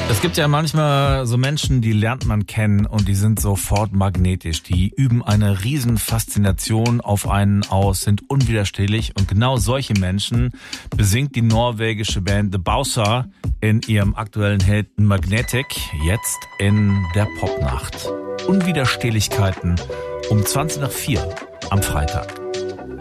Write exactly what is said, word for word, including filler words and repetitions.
Es gibt ja manchmal so Menschen, die lernt man kennen und die sind sofort magnetisch. Die üben eine riesen Faszination auf einen aus, sind unwiderstehlich und genau solche Menschen besingt die norwegische Band The Bowser in ihrem aktuellen Hit Magnetic, jetzt in der Popnacht. Unwiderstehlichkeiten um zwanzig nach vier am Freitag.